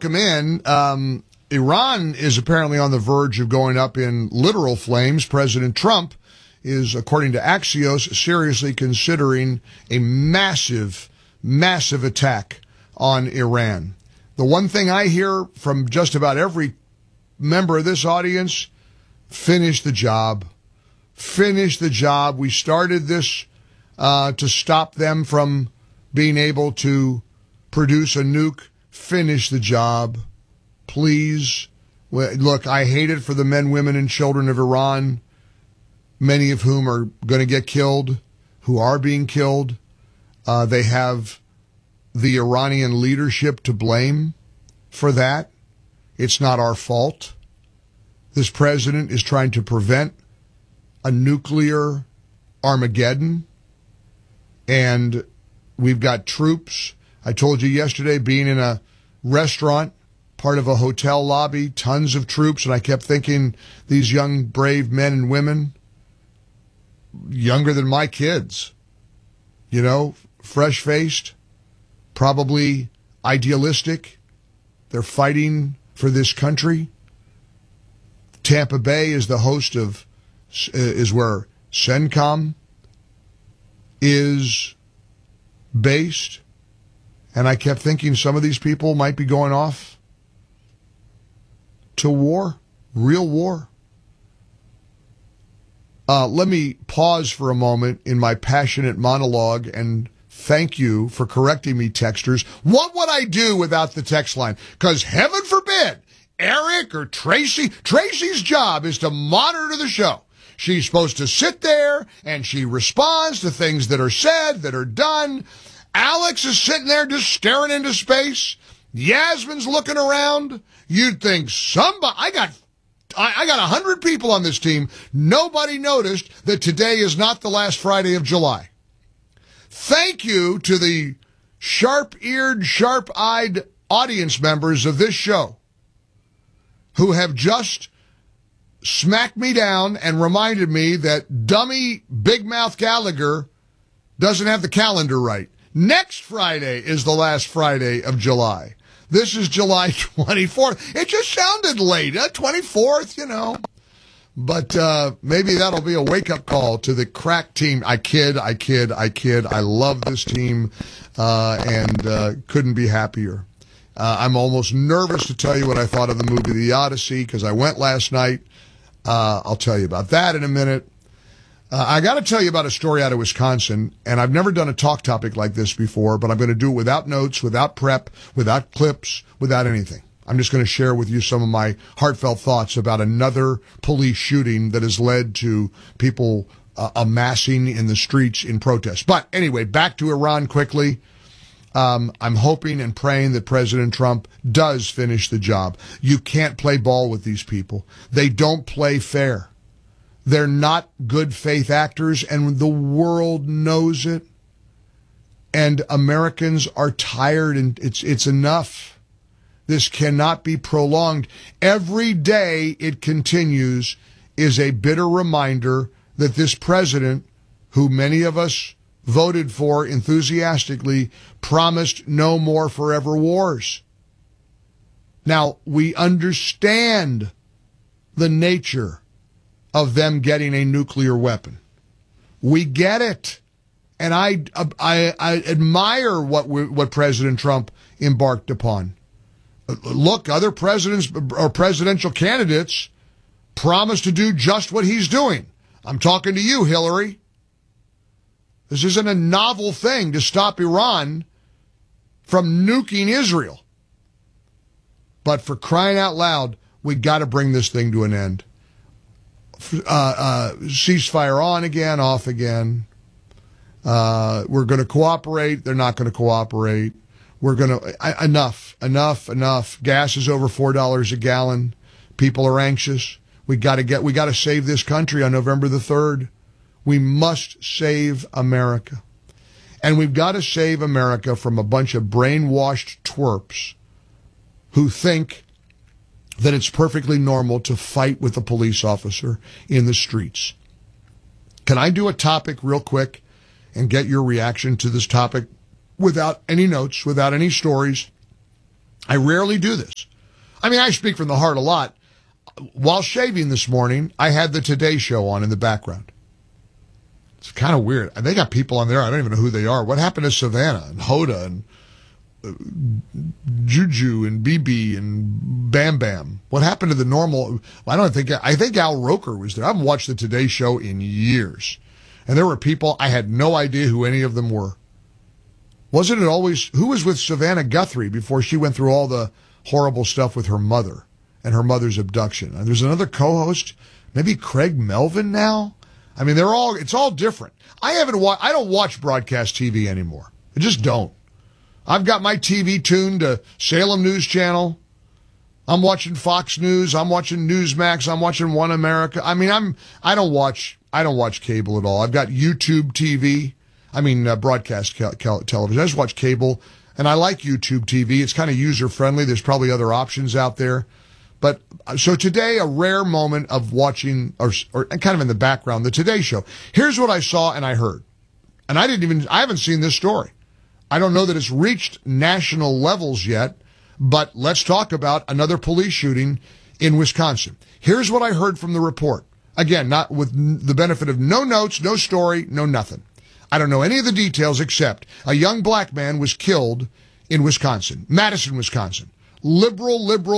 welcome in. Iran is apparently on the verge of going up in literal flames. President Trump is, according to Axios, seriously considering a massive attack on Iran. The one thing I hear from just about every member of this audience, finish the job. Finish the job. We started this to stop them from being able to produce a nuke. Finish the job. Please. Look, I hate it for the men, women, and children of Iran, many of whom are going to get killed, who are being killed. They have the Iranian leadership to blame for that. It's not our fault. This president is trying to prevent a nuclear Armageddon, and we've got troops. I told you yesterday, being in a restaurant, part of a hotel lobby, tons of troops, and I kept thinking these young, brave men and women, younger than my kids, you know, fresh-faced, probably idealistic. They're fighting for this country. Tampa Bay is the host of, is where CENTCOM is based. And I kept thinking some of these people might be going off to war, real war. Let me pause for a moment in my passionate monologue and thank you for correcting me, texters. What would I do without the text line? Because heaven forbid, Eric or Tracy's job is to monitor the show. She's supposed to sit there and she responds to things that are said, that are done. Alex is sitting there just staring into space. Yasmin's looking around. You'd think somebody, I got 100 people on this team. Nobody noticed that today is not the last Friday of July. Thank you to the sharp-eared, sharp-eyed audience members of this show who have just smacked me down and reminded me that dummy Big Mouth Gallagher doesn't have the calendar right. Next Friday is the last Friday of July. This is July 24th. It just sounded late, 24th, you know. But maybe that'll be a wake-up call to the crack team. I kid. I love this team and couldn't be happier. I'm almost nervous to tell you what I thought of the movie The Odyssey because I went last night. I'll tell you about that in a minute. I got to tell you about a story out of Wisconsin, and I've never done a talk topic like this before, but I'm going to do it without notes, without prep, without clips, without anything. I'm just going to share with you some of my heartfelt thoughts about another police shooting that has led to people amassing in the streets in protest. But anyway, back to Iran quickly. I'm hoping and praying that President Trump does finish the job. You can't play ball with these people. They don't play fair. They're not good faith actors, and the world knows it. And Americans are tired, and it's enough. This cannot be prolonged. Every day it continues is a bitter reminder that this president, who many of us voted for enthusiastically, promised no more forever wars. Now, we understand the nature of them getting a nuclear weapon. We get it. And I admire what President Trump embarked upon. Look, other presidents or presidential candidates promised to do just what he's doing. I'm talking to you, Hillary. This isn't a novel thing to stop Iran from nuking Israel. But for crying out loud, we got to bring this thing to an end. Ceasefire on again, off again. We're going to cooperate. They're not going to cooperate. We're going to, enough. Gas is over $4 a gallon. People are anxious. We got to save this country on November the 3rd. We must save America. And we've got to save America from a bunch of brainwashed twerps who think that it's perfectly normal to fight with a police officer in the streets. Can I do a topic real quick and get your reaction to this topic without any notes, without any stories? I rarely do this. I mean, I speak from the heart a lot. While shaving this morning, I had the Today Show on in the background. It's kind of weird. They got people on there, I don't even know who they are. What happened to Savannah and Hoda and Juju and BB and Bam Bam? What happened to the normal? I think Al Roker was there. I haven't watched the Today Show in years. And there were people, I had no idea who any of them were. Wasn't it always, who was with Savannah Guthrie before she went through all the horrible stuff with her mother and her mother's abduction? And there's another co-host, maybe Craig Melvin now? I mean, it's all different. I don't watch broadcast TV anymore. I just don't. I've got my TV tuned to Salem News Channel. I'm watching Fox News. I'm watching Newsmax. I'm watching One America. I mean, I don't watch cable at all. I've got YouTube TV. I mean, broadcast television. I just watch cable, and I like YouTube TV. It's kind of user-friendly. There's probably other options out there. But so today, a rare moment of watching, or kind of in the background, the Today Show. Here's what I saw and I heard. And I haven't seen this story. I don't know that it's reached national levels yet, but let's talk about another police shooting in Wisconsin. Here's what I heard from the report. Again, not with the benefit of no notes, no story, no nothing. I don't know any of the details except a young black man was killed in Wisconsin, Madison, Wisconsin. Liberal,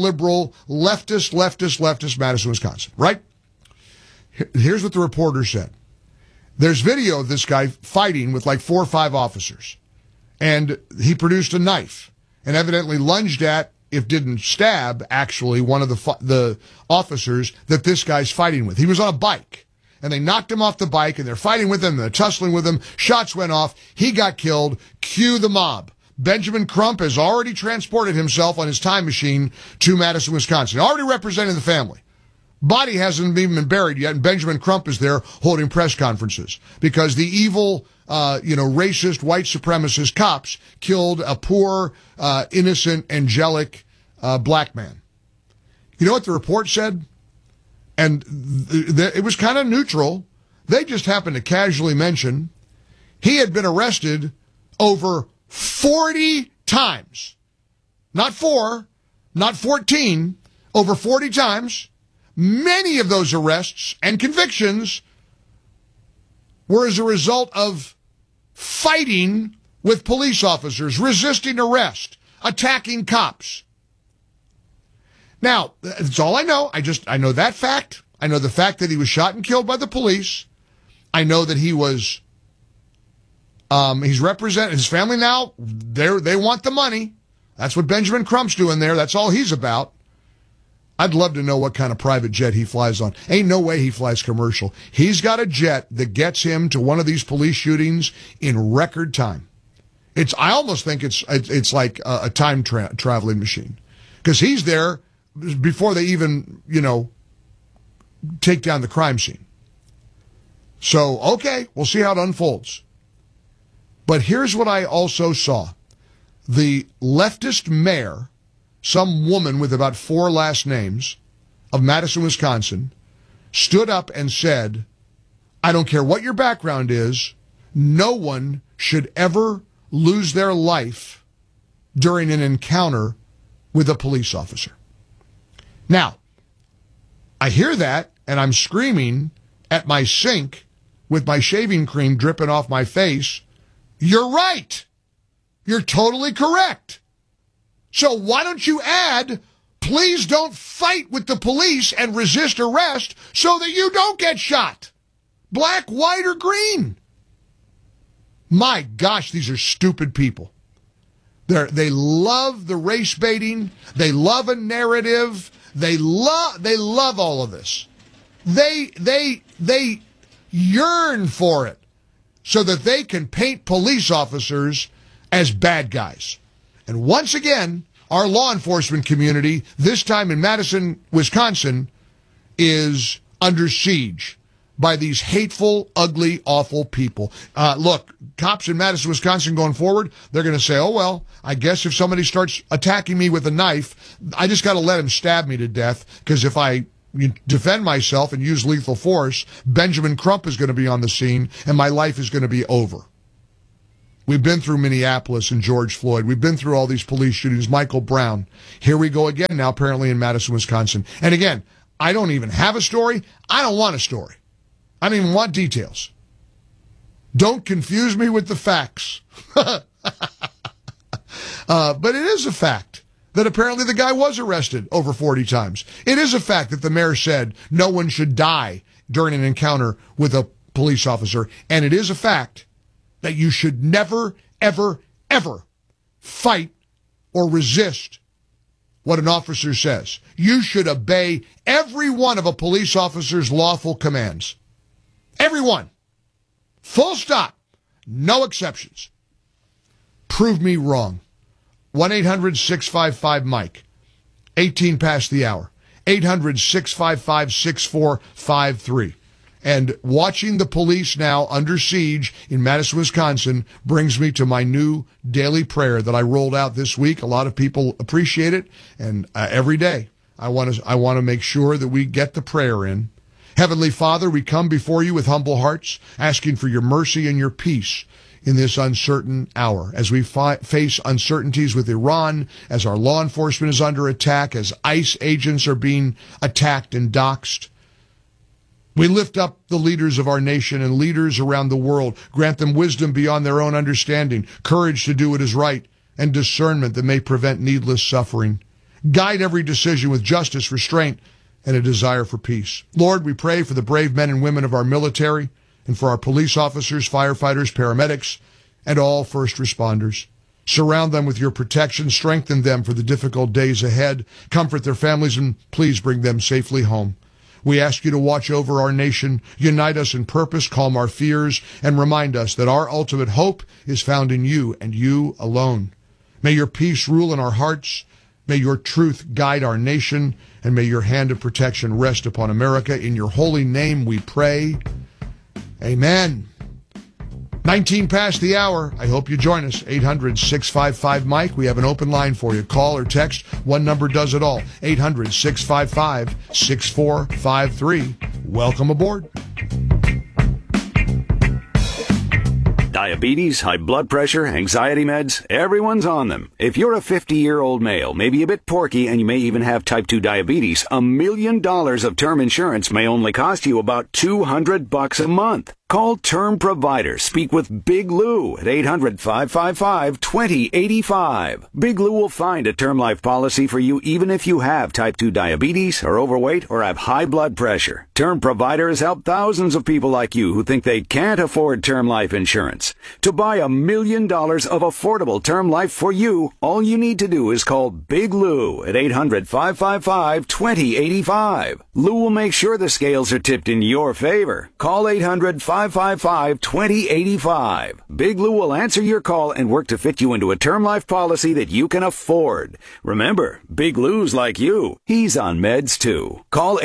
leftist, Madison, Wisconsin, right? Here's what the reporter said. There's video of this guy fighting with like 4 or 5 officers. And he produced a knife and evidently lunged at, if didn't stab, actually, one of the officers that this guy's fighting with. He was on a bike. And they knocked him off the bike, and they're fighting with him, and they're tussling with him. Shots went off. He got killed. Cue the mob. Benjamin Crump has already transported himself on his time machine to Madison, Wisconsin, already representing the family. Body hasn't even been buried yet, and Benjamin Crump is there holding press conferences because the evil, racist, white supremacist cops killed a poor, innocent, angelic black man. You know what the report said? And it was kind of neutral. They just happened to casually mention he had been arrested over 40 times. Not 4, not 14, over 40 times. Many of those arrests and convictions were as a result of fighting with police officers, resisting arrest, attacking cops. Now, that's all I know. I know that fact. I know the fact that he was shot and killed by the police. I know that he was, he's represented, his family now, they want the money. That's what Benjamin Crump's doing there. That's all he's about. I'd love to know what kind of private jet he flies on. Ain't no way he flies commercial. He's got a jet that gets him to one of these police shootings in record time. I almost think it's like a time traveling machine because he's there before they even, take down the crime scene. So, okay, we'll see how it unfolds. But here's what I also saw. The leftist mayor, some woman with about 4 last names of Madison, Wisconsin, stood up and said, I don't care what your background is, no one should ever lose their life during an encounter with a police officer. Now, I hear that, and I'm screaming at my sink with my shaving cream dripping off my face. You're right. You're totally correct. So why don't you add, please don't fight with the police and resist arrest so that you don't get shot? Black, white, or green? My gosh, these are stupid people. They love the race baiting. They love a narrative. They love all of this. They yearn for it so that they can paint police officers as bad guys. And once again, our law enforcement community, this time in Madison, Wisconsin, is under siege by these hateful, ugly, awful people. Look, cops in Madison, Wisconsin going forward, they're going to say, oh, well, I guess if somebody starts attacking me with a knife, I just got to let him stab me to death, because if I defend myself and use lethal force, Benjamin Crump is going to be on the scene, and my life is going to be over. We've been through Minneapolis and George Floyd. We've been through all these police shootings, Michael Brown. Here we go again now, apparently in Madison, Wisconsin. And again, I don't even have a story. I don't want a story. I don't even want details. Don't confuse me with the facts. But it is a fact that apparently the guy was arrested over 40 times. It is a fact that the mayor said no one should die during an encounter with a police officer. And it is a fact that you should never, ever, ever fight or resist what an officer says. You should obey every one of a police officer's lawful commands. Every one. Full stop. No exceptions. Prove me wrong. 1-800-655-MIKE. 18 past the hour. 800-655-6453. And watching the police now under siege in Madison, Wisconsin brings me to my new daily prayer that I rolled out this week. A lot of people appreciate it. And every day I want to make sure that we get the prayer in. Heavenly Father, we come before you with humble hearts, asking for your mercy and your peace in this uncertain hour. As we face uncertainties with Iran, as our law enforcement is under attack, as ICE agents are being attacked and doxxed, we lift up the leaders of our nation and leaders around the world. Grant them wisdom beyond their own understanding, courage to do what is right, and discernment that may prevent needless suffering. Guide every decision with justice, restraint, and a desire for peace. Lord, we pray for the brave men and women of our military and for our police officers, firefighters, paramedics, and all first responders. Surround them with your protection, strengthen them for the difficult days ahead, comfort their families, and please bring them safely home. We ask you to watch over our nation, unite us in purpose, calm our fears, and remind us that our ultimate hope is found in you and you alone. May your peace rule in our hearts. May your truth guide our nation, and may your hand of protection rest upon America. In your holy name we pray. Amen. 19 past the hour. I hope you join us. 800-655-MIKE. We have an open line for you. Call or text. One number does it all. 800-655-6453. Welcome aboard. Diabetes, high blood pressure, anxiety meds, everyone's on them. If you're a 50-year-old male, maybe a bit porky, and you may even have type 2 diabetes, $1 million of term insurance may only cost you about $200 a month. Call Term Provider. Speak with Big Lou at 800-555-2085. Big Lou will find a term life policy for you even if you have type 2 diabetes, are overweight, or have high blood pressure. Term Provider has helped thousands of people like you who think they can't afford term life insurance. To buy $1 million of affordable term life for you, all you need to do is call Big Lou at 800-555-2085. Lou will make sure the scales are tipped in your favor. Call 800-555-2085. Big Lou will answer your call and work to fit you into a term life policy that you can afford. Remember, Big Lou's like you. He's on meds too. Call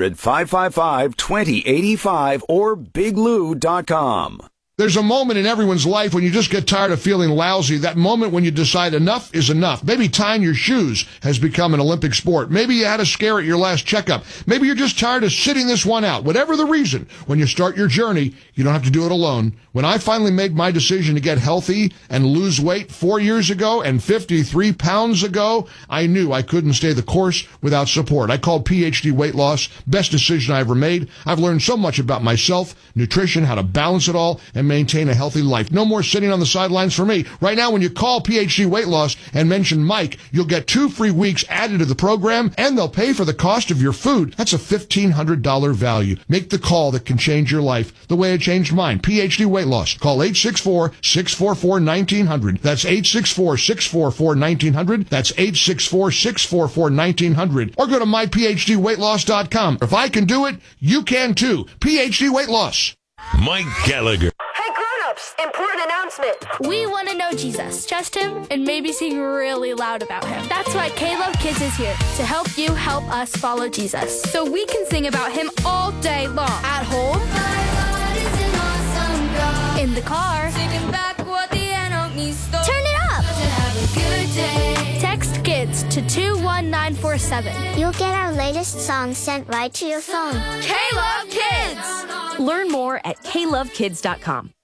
800-555-2085 or biglou.com. There's a moment in everyone's life when you just get tired of feeling lousy. That moment when you decide enough is enough. Maybe tying your shoes has become an Olympic sport. Maybe you had a scare at your last checkup. Maybe you're just tired of sitting this one out. Whatever the reason, when you start your journey, you don't have to do it alone. When I finally made my decision to get healthy and lose weight 4 years ago and 53 pounds ago, I knew I couldn't stay the course without support. I called PhD Weight Loss. Best decision I ever made. I've learned so much about myself, nutrition, how to balance it all, and maintain a healthy life. No more sitting on the sidelines for me. Right now, when you call PhD Weight Loss and mention Mike, you'll get 2 free weeks added to the program, and they'll pay for the cost of your food. That's a $1,500 value. Make the call that can change your life the way it changed mine. PhD Weight Loss. Call 864-644-1900. That's 864-644-1900. That's 864-644-1900. Or go to myphdweightloss.com. If I can do it, you can too. PhD Weight Loss. Mike Gallagher. Hey grown-ups, important announcement. We want to know Jesus, trust him, and maybe sing really loud about him. That's why K-Love Kids is here to help you help us follow Jesus. So we can sing about him all day long. At home, in the car, turn it up. Text kids to 21947. You'll get our latest songs sent right to your phone. K-Love Kids. Learn more at klovekids.com.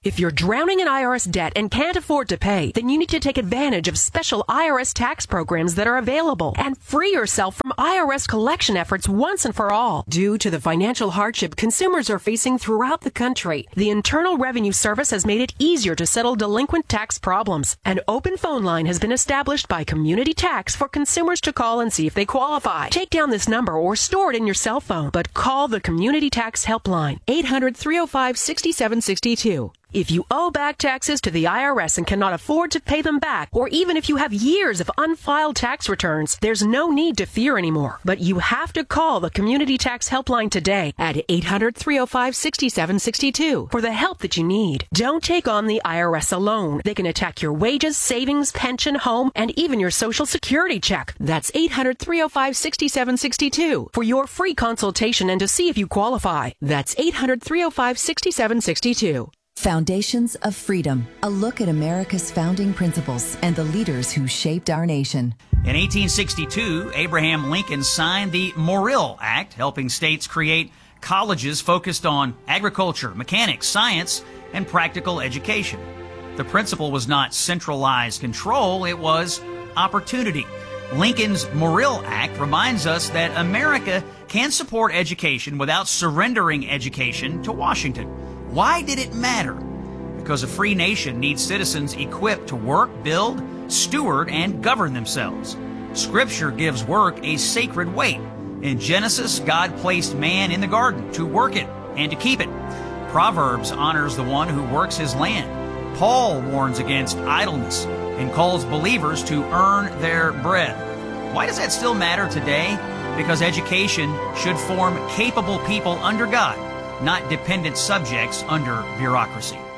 If you're drowning in IRS debt and can't afford to pay, then you need to take advantage of special IRS tax programs that are available and free yourself from IRS collection efforts once and for all. Due to the financial hardship consumers are facing throughout the country, the Internal Revenue Service has made it easier to settle delinquent tax problems. An open phone line has been established by Community Tax for consumers to call and see if they qualify. Take down this number or store it in your cell phone, but call the Community Tax Helpline, 800-305-6762. If you owe back taxes to the IRS and cannot afford to pay them back, or even if you have years of unfiled tax returns, there's no need to fear anymore. But you have to call the Community Tax Helpline today at 800-305-6762 for the help that you need. Don't take on the IRS alone. They can attack your wages, savings, pension, home, and even your Social Security check. That's 800-305-6762 for your free consultation and to see if you qualify. That's 800-305-6762. Foundations of Freedom, a look at America's founding principles and the leaders who shaped our nation. In 1862, Abraham Lincoln signed the Morrill Act, helping states create colleges focused on agriculture, mechanics, science, and practical education. The principle was not centralized control, it was opportunity. Lincoln's Morrill Act reminds us that America can support education without surrendering education to Washington. Why did it matter? Because a free nation needs citizens equipped to work, build, steward, and govern themselves. Scripture gives work a sacred weight. In Genesis, God placed man in the garden to work it and to keep it. Proverbs honors the one who works his land. Paul warns against idleness and calls believers to earn their bread. Why does that still matter today? Because education should form capable people under God, not dependent subjects under bureaucracy.